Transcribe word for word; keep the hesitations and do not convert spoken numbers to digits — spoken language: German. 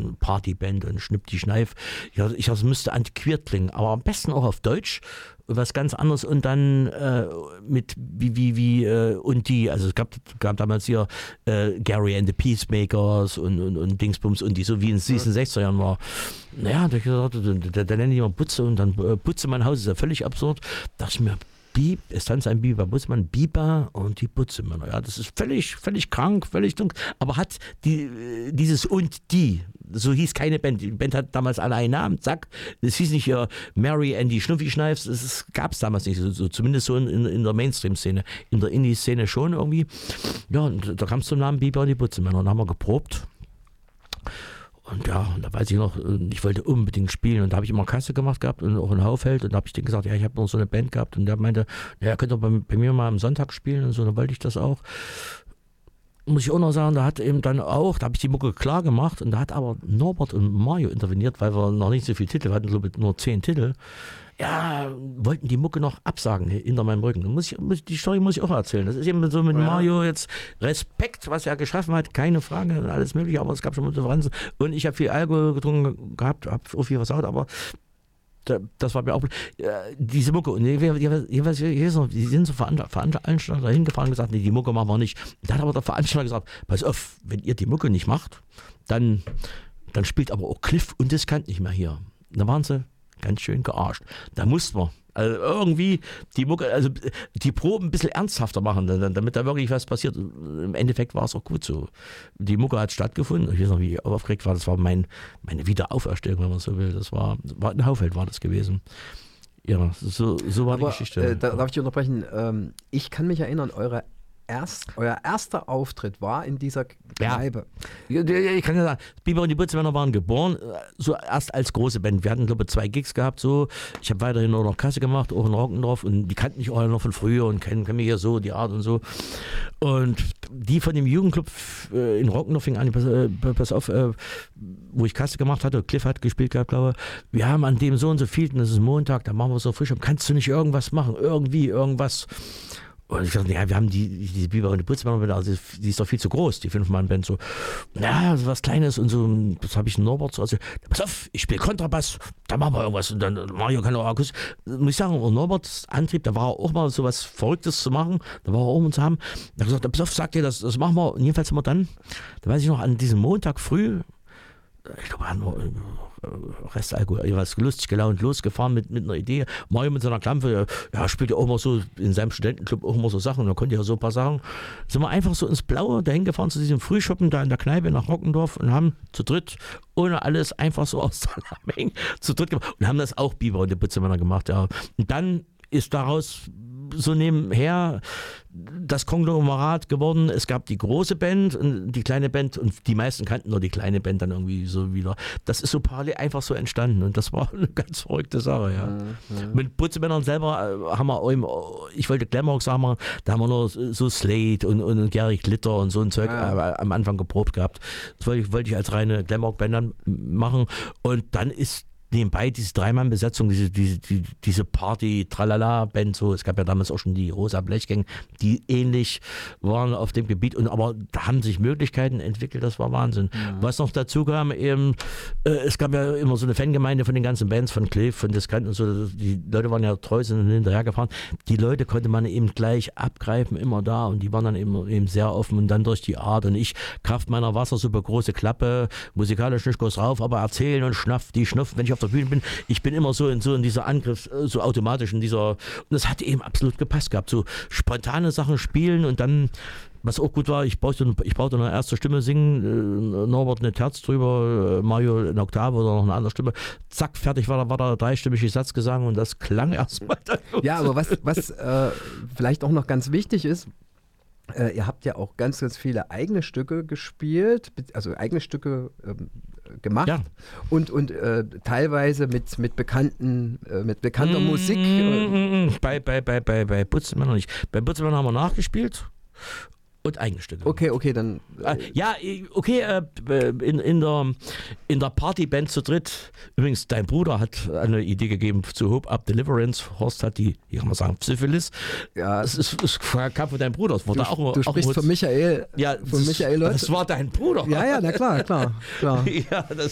und Partyband und Schnipp die Schneif. Ja, ich das müsste antiquiert klingen, aber am besten auch auf Deutsch. Was ganz anderes und dann äh, mit wie, wie, wie äh, und die, also es gab, gab damals hier äh, Gary and the Peacemakers und, und, und Dingsbums und die, so wie in den sechziger Jahren war. Naja, da, gesagt, da, da nenne ich mal Butze und dann äh, Butze mein Haus, ist ja völlig absurd. Da dachte ich mir, Bieb, es tanzt ein Biber, Butzmann, Biber und die Butzemänner. Ja, das ist völlig, völlig krank, völlig dunkel, aber hat die, dieses und die, so hieß keine Band. Die Band hat damals alle einen Namen, zack. Das hieß nicht hier Mary and die Schnuffi-Schneifs, das gab es damals nicht, so, so, zumindest so in, in der Mainstream-Szene. In der Indie-Szene schon irgendwie. Ja, und da kam es zum Namen Biber und die Butzemänner und dann haben wir geprobt. Und ja, und da weiß ich noch, ich wollte unbedingt spielen und da habe ich immer Kasse gemacht gehabt und auch in Haufeld und da habe ich denen gesagt, ja, ich habe noch so eine Band gehabt und der meinte, ja, ihr könnt doch bei, bei mir mal am Sonntag spielen und so, dann wollte ich das auch. Muss ich auch noch sagen, da hat eben dann auch, da habe ich die Mucke klar gemacht und da hat aber Norbert und Mario interveniert, weil wir noch nicht so viele Titel, wir hatten glaube ich nur zehn Titel. Ja, wollten die Mucke noch absagen hinter meinem Rücken. Muss ich, muss, die Story muss ich auch erzählen. Das ist eben so mit ja. Mario jetzt Respekt, was er geschaffen hat, keine Frage, alles mögliche, aber es gab schon mal Differenzen. Und ich habe viel Alkohol getrunken gehabt, habe auch viel versaut, aber das war mir auch, äh, diese Mucke, und die sind so Veranstalter dahin gefahren und gesagt, nee, die Mucke machen wir nicht. Da hat aber der Veranstalter gesagt, pass auf, wenn ihr die Mucke nicht macht, dann, dann spielt aber auch Cliff und Diskant nicht mehr hier. Da waren sie ganz schön gearscht. Da mussten wir also irgendwie die Mucke, also die Proben ein bisschen ernsthafter machen, damit da wirklich was passiert. Im Endeffekt war es auch gut so. Die Mucke hat stattgefunden. Ich weiß noch, wie ich aufgeregt war. Das war mein, meine Wiederauferstehung, wenn man so will. Das war, war in Haufeld war das gewesen. Ja, so, so war Aber, die Geschichte. Äh, da darf ich dich unterbrechen. Ähm, ich kann mich erinnern, eure Erst, euer erster Auftritt war in dieser Kneipe. Ja. Ich kann ja sagen, Biber und die Butzemänner waren geboren, so erst als große Band. Wir hatten, glaube ich, zwei Gigs gehabt. So. Ich habe weiterhin auch noch Kasse gemacht, auch in Rockendorf. Und die kannten mich auch noch von früher und kennen, kennen mich ja so, die Art und so. Und die von dem Jugendclub äh, in Rockendorf fing an, pass, äh, pass auf, äh, wo ich Kasse gemacht hatte, Cliff hat gespielt gehabt, glaube ich. Wir haben an dem so und so viel, das ist Montag, da machen wir so frisch. Kannst du nicht irgendwas machen? Irgendwie, irgendwas. Und ich dachte, ja, wir haben die, die Biber und die Butzemänner, also die ist doch viel zu groß, die Fünf-Mann-Band. So, ja, so was Kleines und so, das habe ich Norbert so erzählt. Pass auf, ich spiele Kontrabass, da machen wir irgendwas. Und dann Mario kann auch Akustik. Muss ich sagen, und Norberts Antrieb, da war auch mal so was Verrücktes zu machen, da war er auch um uns zu haben. Da hat gesagt, pass auf, sagt ihr, das, das machen wir. Und jedenfalls sind wir dann, da weiß ich noch, an diesem Montag früh, ich glaube, haben wir Restalkohol, ich war lustig gelaunt, losgefahren mit, mit einer Idee. Mario mit seiner Klampe, ja, spielt ja auch mal so in seinem Studentenclub auch immer so Sachen und da konnte ja so ein paar Sachen. Sind wir einfach so ins Blaue dahin gefahren zu diesem Frühschoppen da in der Kneipe nach Rockendorf und haben zu dritt, ohne alles, einfach so aus der Menge zu dritt gemacht und haben das auch Biber und die Butzemänner gemacht, ja. Und dann ist daraus so nebenher das Konglomerat geworden. Es gab die große Band und die kleine Band und die meisten kannten nur die kleine Band dann irgendwie so wieder. Das ist so parallel einfach so entstanden und das war eine ganz verrückte Sache, ja. Mhm. Mit Butzemännern selber haben wir, eben, ich wollte Glamour sagen, da haben wir nur so Slade und, und Gary Glitter und so ein Zeug ja. am Anfang geprobt gehabt. Das wollte ich, wollte ich als reine Glamour-Band dann machen und dann ist nebenbei diese Dreimann-Besetzung, diese, diese, die, diese Party-Tralala-Band, so, es gab ja damals auch schon die Rosa Blechgang, die ähnlich waren auf dem Gebiet, und aber da haben sich Möglichkeiten entwickelt, das war Wahnsinn. Ja. Was noch dazu kam, eben, äh, es gab ja immer so eine Fangemeinde von den ganzen Bands, von Cliff, von Diskant und so, die Leute waren ja treu, sind hinterhergefahren, die Leute konnte man eben gleich abgreifen, immer da, und die waren dann eben, eben sehr offen, und dann durch die Art, und ich, Kraft meiner Wassersuppe, große Klappe, musikalisch nicht groß drauf, aber erzählen und schnaff, die schnuff, wenn ich auf der Bühne bin, ich bin immer so in so in dieser Angriff, so automatisch in dieser, und das hat eben absolut gepasst gehabt, so spontane Sachen spielen und dann, was auch gut war, ich brauchte, ich brauchte eine erste Stimme singen, äh, Norbert eine Terz drüber, äh, Mario eine Oktave oder noch eine andere Stimme, zack, fertig war da, war da dreistimmige Satzgesang und das klang erstmal. Ja, aber was, was äh, vielleicht auch noch ganz wichtig ist, äh, ihr habt ja auch ganz, ganz viele eigene Stücke gespielt, also eigene Stücke ähm, gemacht ja. und, und äh, teilweise mit, mit bekannten, äh, mit bekannter mmh, Musik. Äh, bei, bei, bei, bei, bei Butzmann noch nicht. Bei Butzmann haben wir nachgespielt. Und eigene Stücke. Okay, okay, dann. Äh, ja, okay, äh, in, in der, in der Partyband zu dritt. Übrigens, dein Bruder hat eine Idee gegeben zu Hope Up Deliverance. Horst hat die, ich kann mal sagen, Syphilis. Ja. Das, ist, das kam von deinem Bruder. Das wurde du, auch, du auch sprichst von Michael. Ja, von das, Michael Leutz. Das war dein Bruder. Ja, ja, na klar, klar. klar. Ja, das